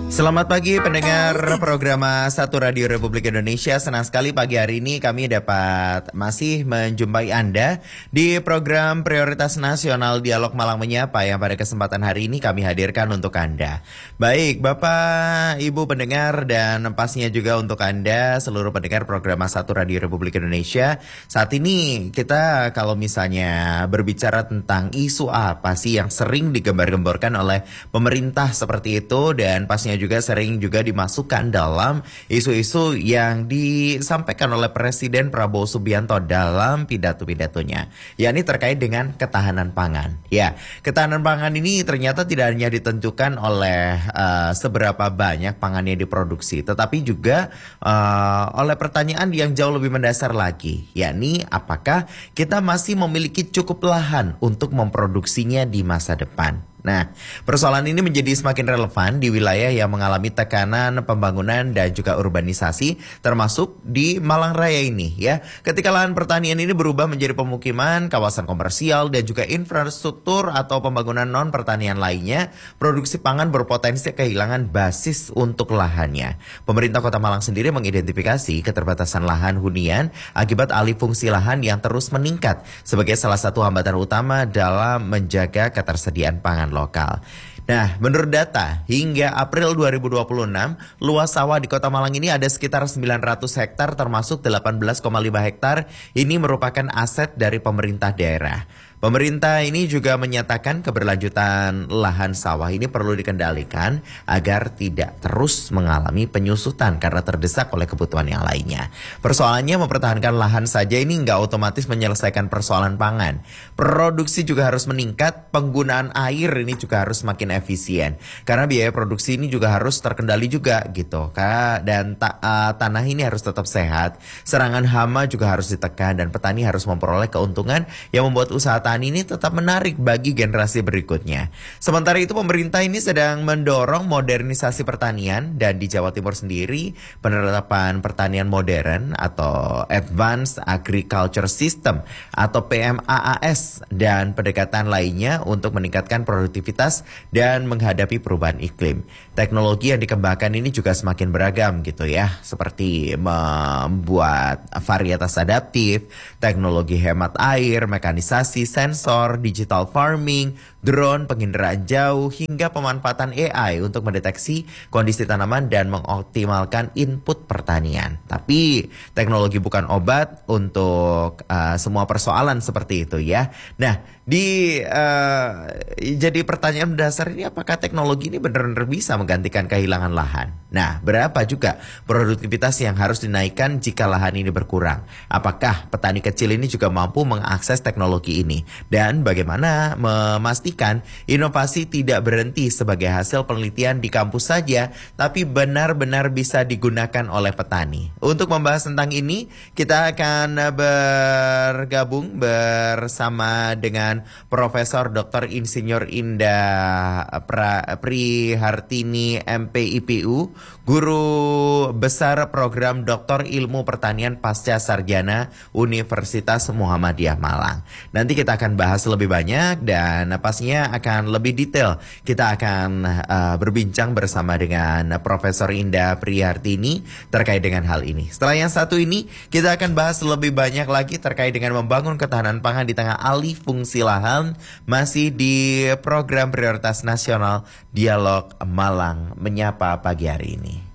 Selamat pagi pendengar program Satu Radio Republik Indonesia. Senang sekali pagi hari ini kami dapat masih menjumpai Anda di program Prioritas Nasional Dialog Malang Menyapa yang pada kesempatan hari ini kami hadirkan untuk Anda. Baik Bapak, Ibu pendengar dan pastinya juga untuk Anda seluruh pendengar program Satu Radio Republik Indonesia. Saat ini kita kalau misalnya berbicara tentang isu apa sih yang sering digembar-gemborkan oleh pemerintah seperti itu, dan pastinya juga sering juga dimasukkan dalam isu-isu yang disampaikan oleh Presiden Prabowo Subianto dalam pidato-pidatonya, yakni terkait dengan ketahanan pangan. Ya, ketahanan pangan ini ternyata tidak hanya ditentukan oleh seberapa banyak pangan yang diproduksi, tetapi juga oleh pertanyaan yang jauh lebih mendasar lagi, yakni apakah kita masih memiliki cukup lahan untuk memproduksinya di masa depan. Nah, persoalan ini menjadi semakin relevan di wilayah yang mengalami tekanan pembangunan dan juga urbanisasi, termasuk di Malang Raya ini ya. Ketika lahan pertanian ini berubah menjadi pemukiman, kawasan komersial dan juga infrastruktur atau pembangunan non pertanian lainnya, produksi pangan berpotensi kehilangan basis untuk lahannya. Pemerintah Kota Malang sendiri mengidentifikasi keterbatasan lahan hunian akibat alih fungsi lahan yang terus meningkat sebagai salah satu hambatan utama dalam menjaga ketersediaan pangan lokal. Nah, menurut data, hingga April 2026, luas sawah di Kota Malang ini ada sekitar 900 hektar termasuk 18,5 hektar ini merupakan aset dari pemerintah daerah. Pemerintah ini juga menyatakan keberlanjutan lahan sawah ini perlu dikendalikan agar tidak terus mengalami penyusutan karena terdesak oleh kebutuhan yang lainnya. Persoalannya mempertahankan lahan saja ini nggak otomatis menyelesaikan persoalan pangan. Produksi juga harus meningkat, penggunaan air ini juga harus semakin efisien. Karena biaya produksi ini juga harus terkendali juga gitu. Dan tanah ini harus tetap sehat, serangan hama juga harus ditekan dan petani harus memperoleh keuntungan yang membuat usaha tani ini tetap menarik bagi generasi berikutnya. Sementara itu pemerintah ini sedang mendorong modernisasi pertanian, dan di Jawa Timur sendiri penerapan pertanian modern atau Advanced Agriculture System atau PMAAS dan pendekatan lainnya untuk meningkatkan produktivitas dan menghadapi perubahan iklim. Teknologi yang dikembangkan ini juga semakin beragam gitu ya, seperti membuat varietas adaptif, teknologi hemat air, mekanisasi, sensor, digital farming, drone, penginderaan jauh, hingga pemanfaatan AI untuk mendeteksi kondisi tanaman dan mengoptimalkan input pertanian. Tapi teknologi bukan obat untuk semua persoalan seperti itu ya. Nah, jadi pertanyaan mendasar ini, apakah teknologi ini benar-benar bisa menggantikan kehilangan lahan? Nah, berapa juga produktivitas yang harus dinaikkan jika lahan ini berkurang? Apakah petani kecil ini juga mampu mengakses teknologi ini? Dan bagaimana memastikan inovasi tidak berhenti sebagai hasil penelitian di kampus saja, tapi benar-benar bisa digunakan oleh petani? Untuk membahas tentang ini, kita akan bergabung bersama dengan Profesor Dr. Insinyur Indah Prihartini MPIPU, Guru Besar Program Doktor Ilmu Pertanian Pasca Sarjana Universitas Muhammadiyah Malang. Nanti kita akan bahas lebih banyak dan pastinya akan lebih detail. Kita akan berbincang bersama dengan Profesor Indah Prihartini terkait dengan hal ini. Setelah yang satu ini, kita akan bahas lebih banyak lagi terkait dengan membangun ketahanan pangan di tengah alih fungsi lahan, masih di program Prioritas Nasional Dialog Malang Menyapa pagi hari ini.